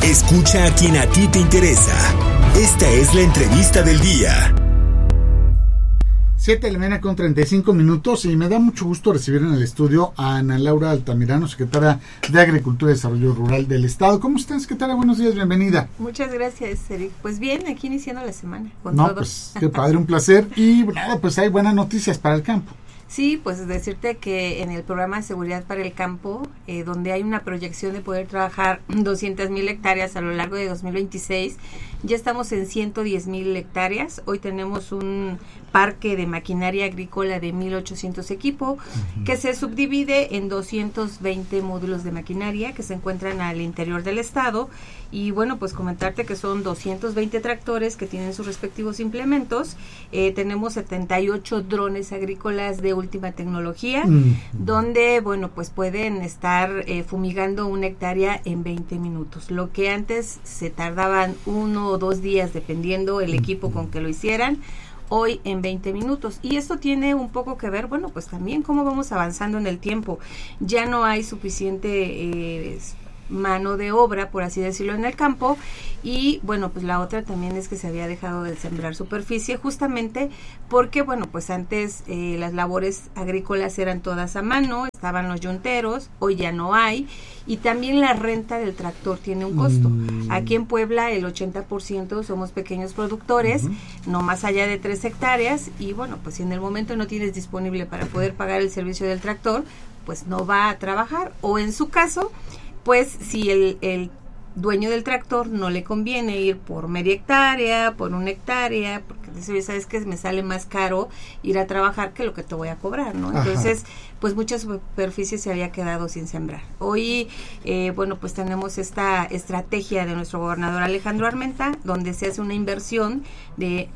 Escucha a quien a ti te interesa. Esta es la entrevista del día. 7:35 y me da mucho gusto recibir en el estudio a Ana Laura Altamirano, secretaria de Agricultura y Desarrollo Rural del Estado. ¿Cómo estás, secretaria? Buenos días, bienvenida. Muchas gracias, Eric. Pues bien, aquí iniciando la semana con no, todo. Pues qué padre, un placer. Y nada, pues hay buenas noticias para el campo. Sí, pues decirte que en el programa de Seguridad para el Campo, donde hay una proyección de poder trabajar 200,000 hectáreas a lo largo de 2026, ya estamos en 110,000 hectáreas. Hoy tenemos un parque de maquinaria agrícola de 1,800 equipos, que se subdivide en 220 módulos de maquinaria que se encuentran al interior del estado. Y bueno, pues comentarte que son 220 tractores que tienen sus respectivos implementos. Tenemos 78 drones agrícolas de última tecnología, donde, bueno, pues pueden estar fumigando una hectárea en 20 minutos. Lo que antes se tardaban 1 o 2 días, dependiendo el equipo con que lo hicieran, hoy en 20 minutos. Y esto tiene un poco que ver, bueno, pues también cómo vamos avanzando en el tiempo. Ya no hay suficiente mano de obra, por así decirlo, en el campo. Y bueno, pues la otra también es que se había dejado de sembrar superficie, justamente porque, bueno, pues antes las labores agrícolas eran todas a mano, estaban los yunteros, hoy ya no hay, y también la renta del tractor tiene un costo. Aquí en Puebla el 80% somos pequeños productores, no más allá de 3 hectáreas, y bueno, pues si en el momento no tienes disponible para poder pagar el servicio del tractor, pues no va a trabajar, o en su caso, pues si el dueño del tractor no le conviene ir por media hectárea, por 1 hectárea, porque sabes que me sale más caro ir a trabajar que lo que te voy a cobrar, ¿no? Entonces, pues mucha superficie se había quedado sin sembrar. Hoy, bueno, pues tenemos esta estrategia de nuestro gobernador Alejandro Armenta, donde se hace una inversión de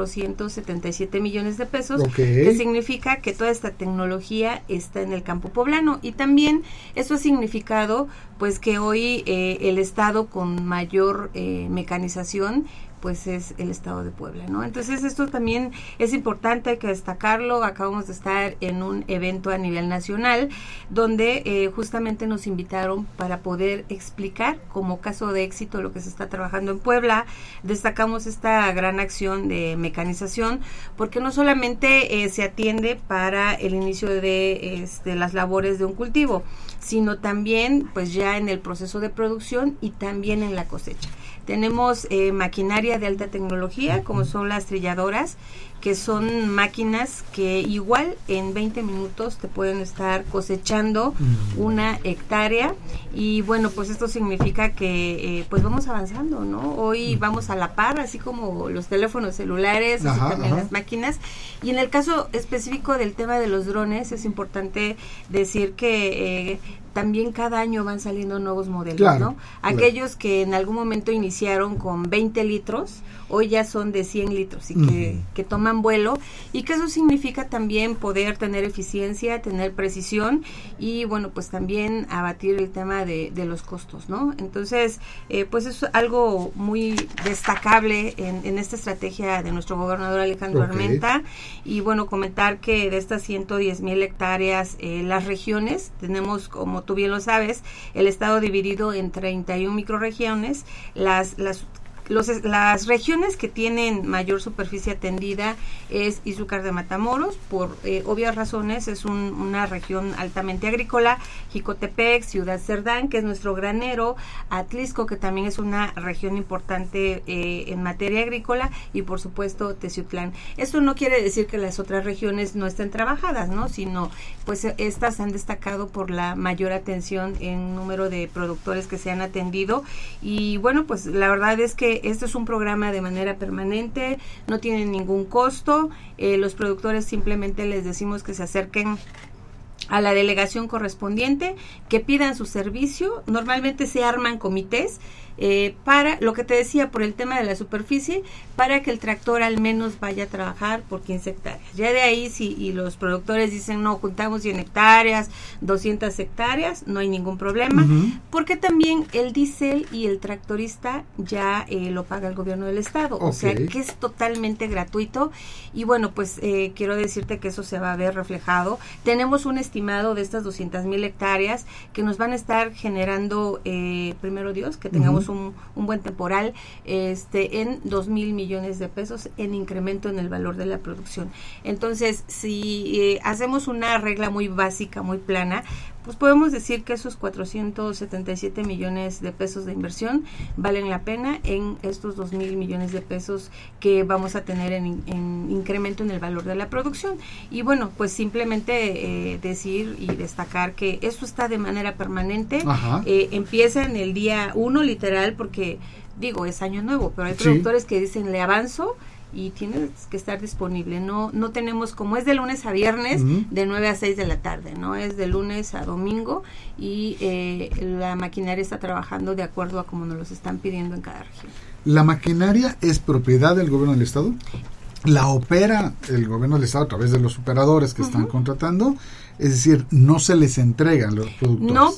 477 millones de pesos, que significa que toda esta tecnología está en el campo poblano. Y también eso ha significado, pues, que hoy el estado con mayor mecanización, pues es el estado de Puebla, ¿no? Entonces esto también es importante, hay que destacarlo. Acabamos de estar en un evento a nivel nacional donde justamente nos invitaron para poder explicar como caso de éxito lo que se está trabajando en Puebla. Destacamos esta gran acción de mecanización porque no solamente se atiende para el inicio de las labores de un cultivo, sino también pues ya en el proceso de producción y también en la cosecha. Tenemos maquinaria de alta tecnología, como son las trilladoras, que son máquinas que igual en 20 minutos te pueden estar cosechando 1 hectárea. Y bueno, pues esto significa que pues vamos avanzando, ¿no? Hoy vamos a la par, así como los teléfonos celulares, así también las máquinas. Y en el caso específico del tema de los drones, es importante decir que también cada año van saliendo nuevos modelos, ¿no? Aquellos que en algún momento iniciaron con 20 litros, hoy ya son de 100 litros y que toman vuelo, y que eso significa también poder tener eficiencia, tener precisión y bueno, pues también abatir el tema de los costos, ¿no? Entonces, pues es algo muy destacable en esta estrategia de nuestro gobernador Alejandro Armenta. Y bueno, comentar que de estas 110,000 hectáreas, las regiones, tenemos, como tú bien lo sabes, el estado dividido en 31 microrregiones. Las regiones que tienen mayor superficie atendida es Izúcar de Matamoros, por obvias razones, es una región altamente agrícola. Jicotepec, Ciudad Cerdán, que es nuestro granero, Atlisco, que también es una región importante en materia agrícola, y por supuesto Teciutlán. Esto no quiere decir que las otras regiones no estén trabajadas, ¿no? Sino pues estas han destacado por la mayor atención en número de productores que se han atendido. Y bueno, pues la verdad es que esto es un programa de manera permanente, no tiene ningún costo. Los productores simplemente les decimos que se acerquen a la delegación correspondiente, que pidan su servicio. Normalmente se arman comités para, lo que te decía, por el tema de la superficie, para que el tractor al menos vaya a trabajar por 15 hectáreas. Ya de ahí, y los productores dicen, no, juntamos 100 hectáreas, 200 hectáreas, no hay ningún problema, porque también el diésel y el tractorista ya lo paga el gobierno del estado, o sea que es totalmente gratuito. Y bueno, pues quiero decirte que eso se va a ver reflejado. Tenemos un estimado estimado de estas 200,000 hectáreas que nos van a estar generando, primero Dios, que tengamos un buen temporal, en 2,000 millones de pesos en incremento en el valor de la producción. Entonces, si hacemos una regla muy básica, muy plana, pues podemos decir que esos 477 millones de pesos de inversión valen la pena en estos 2,000 millones de pesos que vamos a tener en incremento en el valor de la producción. Y bueno, pues simplemente decir y destacar que esto está de manera permanente, empieza en el día 1 literal, porque digo, es año nuevo, pero hay productores que dicen, le avanzo, y tienes que estar disponible. No tenemos, como es de lunes a viernes, de 9 a 6 de la tarde, ¿no? Es de lunes a domingo, y la maquinaria está trabajando de acuerdo a como nos los están pidiendo en cada región. ¿La maquinaria es propiedad del gobierno del estado? ¿La opera el gobierno del estado a través de los operadores que están contratando? Es decir, no se les entregan los productores. No,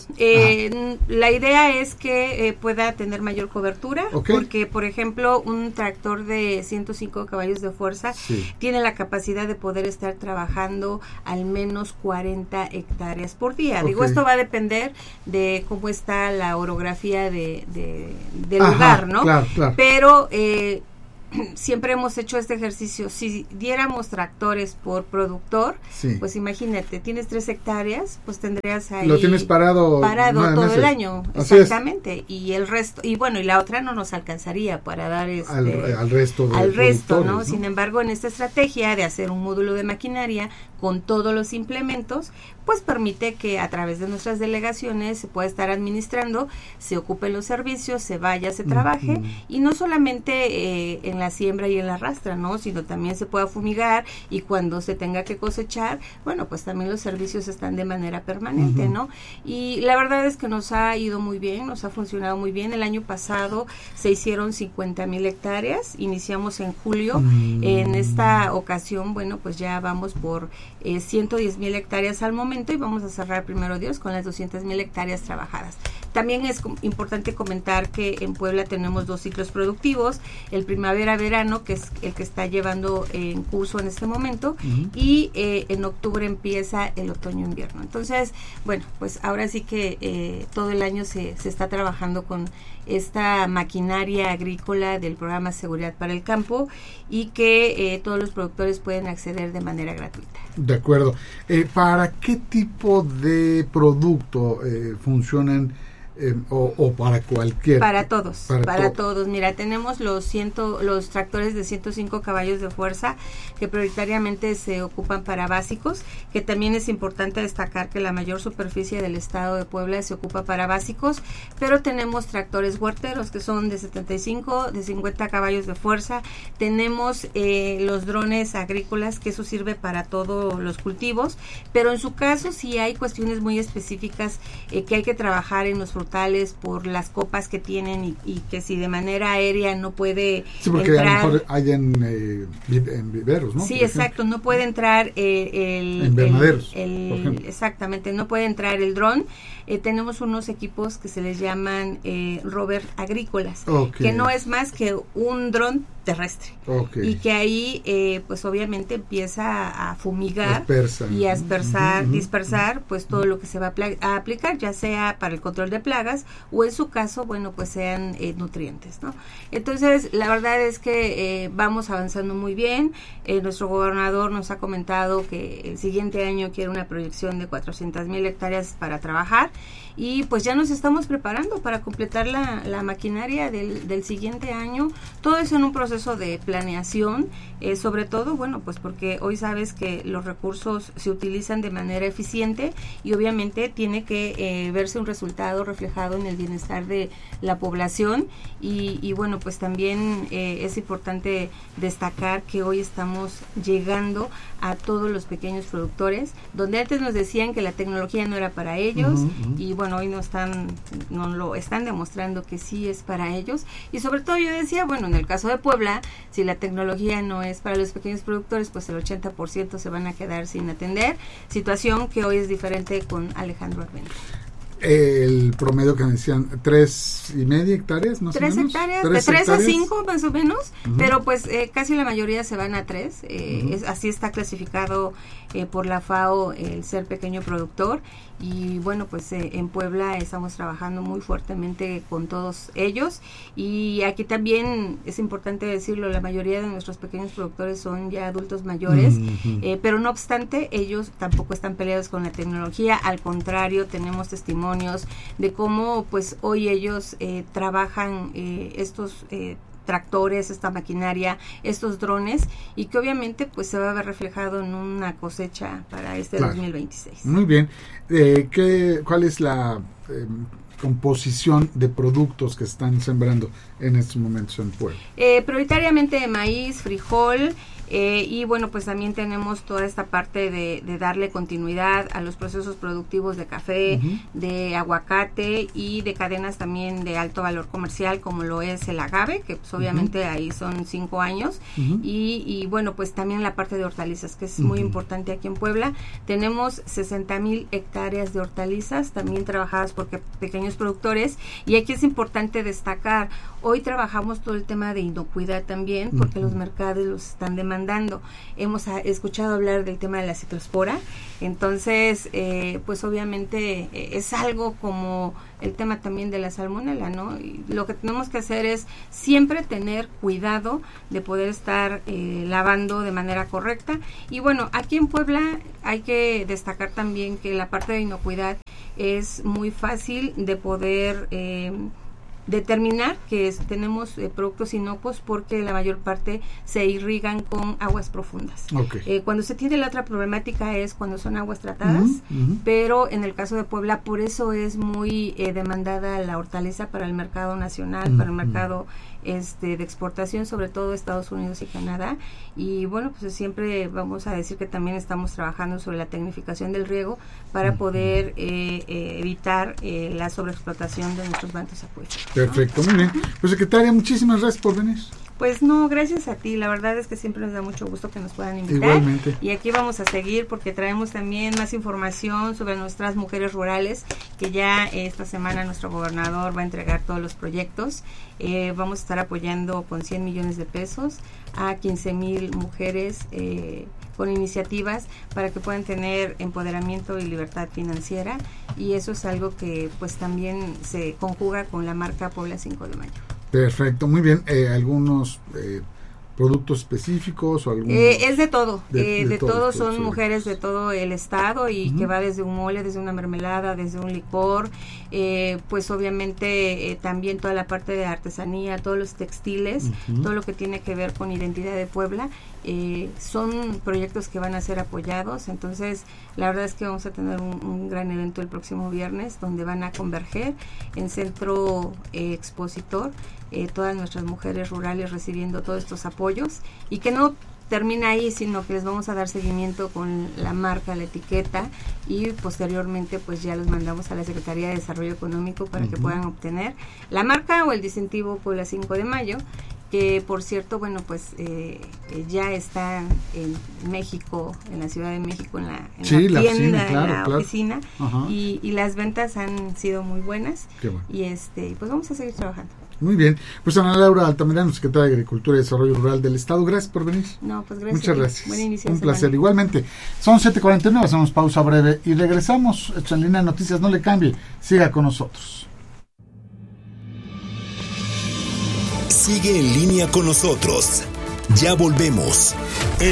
la idea es que pueda tener mayor cobertura, porque, por ejemplo, un tractor de 105 caballos de fuerza tiene la capacidad de poder estar trabajando al menos 40 hectáreas por día. Digo, esto va a depender de cómo está la orografía del lugar, ¿no? Claro. Pero siempre hemos hecho este ejercicio. Si diéramos tractores por productor, pues imagínate, tienes 3 hectáreas, pues tendrías ahí... Lo tienes parado todo el año, exactamente. Y el resto, y bueno, y la otra no nos alcanzaría para dar al resto, ¿no? Sin embargo, en esta estrategia de hacer un módulo de maquinaria con todos los implementos, pues permite que a través de nuestras delegaciones se pueda estar administrando, se ocupen los servicios, se vaya, se trabaje, y no solamente en la siembra y en la rastra, ¿no? Sino también se pueda fumigar, y cuando se tenga que cosechar, bueno, pues también los servicios están de manera permanente, ¿no? Y la verdad es que nos ha ido muy bien, nos ha funcionado muy bien. El año pasado se hicieron 50,000 hectáreas, iniciamos en julio, en esta ocasión, bueno, pues ya vamos por 110,000 hectáreas al momento, y vamos a cerrar, primero Dios, con las 200,000 hectáreas trabajadas. También es importante comentar que en Puebla tenemos 2 ciclos productivos, el primavera-verano, que es el que está llevando en curso en este momento, y en octubre empieza el otoño-invierno. Entonces, bueno, pues ahora sí que todo el año se está trabajando con esta maquinaria agrícola del programa Seguridad para el Campo, y que todos los productores pueden acceder de manera gratuita. De acuerdo. ¿Para qué tipo de producto funcionan? O para cualquier... Para todos. Mira, tenemos los tractores de 105 caballos de fuerza, que prioritariamente se ocupan para básicos, que también es importante destacar que la mayor superficie del estado de Puebla se ocupa para básicos, pero tenemos tractores huerteros que son de 75, de 50 caballos de fuerza. Tenemos los drones agrícolas, que eso sirve para todos los cultivos, pero en su caso sí hay cuestiones muy específicas que hay que trabajar en los frutales por las copas que tienen, y que si de manera aérea no puede porque entrar, a lo mejor hay en viveros, ¿no? Sí, exacto, no puede entrar en invernaderos, por ejemplo. Exactamente, no puede entrar el dron. Tenemos unos equipos que se les llaman rover agrícolas, que no es más que un dron terrestre, y que ahí pues obviamente empieza a fumigar y a dispersar pues todo lo que se va a aplicar, ya sea para el control de plagas, o en su caso, bueno, pues sean nutrientes, ¿no? Entonces, la verdad es que vamos avanzando muy bien. Nuestro gobernador nos ha comentado que el siguiente año quiere una proyección de 400,000 hectáreas para trabajar, y pues ya nos estamos preparando para completar la maquinaria del siguiente año. Todo eso en un proceso de planeación, sobre todo, bueno, pues porque hoy sabes que los recursos se utilizan de manera eficiente, y obviamente tiene que verse un resultado reflejado en el bienestar de la población, y bueno, pues también es importante destacar que hoy estamos llegando a todos los pequeños productores, donde antes nos decían que la tecnología no era para ellos, y bueno, hoy nos lo están demostrando que sí es para ellos. Y sobre todo yo decía, bueno, en el caso de Puebla, si la tecnología no es para los pequeños productores, pues el 80% se van a quedar sin atender, situación que hoy es diferente con Alejandro Arbenz. El promedio que me decían, 3.5 hectáreas más 3 o menos. hectáreas, 3 de 3 hectáreas. a 5 más o menos, pero pues casi la mayoría se van a 3. Así está clasificado por la FAO el ser pequeño productor. Y bueno, pues en Puebla estamos trabajando muy fuertemente con todos ellos, y aquí también es importante decirlo, la mayoría de nuestros pequeños productores son ya adultos mayores, pero no obstante ellos tampoco están peleados con la tecnología, al contrario, tenemos testimonios de cómo pues hoy ellos trabajan estos tractores, esta maquinaria, estos drones, y que obviamente pues se va a ver reflejado en una cosecha para este 2026. Muy bien. ¿Cuál es la composición de productos que están sembrando en estos momentos en Puebla? Prioritariamente maíz, frijol, y bueno, pues también tenemos toda esta parte de darle continuidad a los procesos productivos de café, de aguacate y de cadenas también de alto valor comercial, como lo es el agave, que pues obviamente ahí son 5 años, y bueno, pues también la parte de hortalizas, que es muy importante aquí en Puebla. Tenemos 60,000 hectáreas de hortalizas, también trabajadas por pequeños productores, y aquí es importante destacar, hoy trabajamos todo el tema de inocuidad también, porque los mercados los están demandando. Hemos escuchado hablar del tema de la ciclospora, entonces pues obviamente es algo como el tema también de la salmonela, ¿no? Y lo que tenemos que hacer es siempre tener cuidado de poder estar lavando de manera correcta. Y bueno, aquí en Puebla hay que destacar también que la parte de inocuidad es muy fácil de poder determinar que tenemos productos inocuos, porque la mayor parte se irrigan con aguas profundas. Cuando se tiene la otra problemática es cuando son aguas tratadas, pero en el caso de Puebla, por eso es muy demandada la hortaliza para el mercado nacional, para el mercado de exportación, sobre todo Estados Unidos y Canadá. Y bueno, pues siempre vamos a decir que también estamos trabajando sobre la tecnificación del riego para poder evitar la sobreexplotación de nuestros mantos acuíferos. Perfecto, muy bien. Pues secretaria, muchísimas gracias por venir. Pues no, gracias a ti, la verdad es que siempre nos da mucho gusto que nos puedan invitar. Igualmente. Y aquí vamos a seguir porque traemos también más información sobre nuestras mujeres rurales, que ya esta semana nuestro gobernador va a entregar todos los proyectos. Vamos a estar apoyando con 100 millones de pesos a 15,000 mujeres con iniciativas para que puedan tener empoderamiento y libertad financiera, y eso es algo que pues también se conjuga con la marca Puebla 5 de Mayo. Perfecto, muy bien. ¿Algunos productos específicos o algún? Es de todo, de todo, son sí. Mujeres de todo el estado, y que va desde un mole, desde una mermelada, desde un licor, pues obviamente también toda la parte de artesanía, todos los textiles, todo lo que tiene que ver con identidad de Puebla. Son proyectos que van a ser apoyados, entonces la verdad es que vamos a tener un gran evento el próximo viernes, donde van a converger en Centro Expositor todas nuestras mujeres rurales recibiendo todos estos apoyos, y que no termina ahí, sino que les vamos a dar seguimiento con la marca, la etiqueta, y posteriormente pues ya los mandamos a la Secretaría de Desarrollo Económico para que puedan obtener la marca o el distintivo Puebla 5 de Mayo, que por cierto, bueno, pues ya está en México, en la Ciudad de México, en la tienda, oficina, claro, en la oficina, y las ventas han sido muy buenas. Qué bueno. Y pues vamos a seguir trabajando. Muy bien. Pues Ana Laura Altamirano, secretaria de Agricultura y Desarrollo Rural del Estado, gracias por venir. No, pues gracias. Muchas gracias. Buen inicio. Un placer. Igualmente. Son 7:49, hacemos pausa breve y regresamos. Esto en Línea de Noticias, no le cambie, siga con nosotros. Sigue en línea con nosotros. Ya volvemos.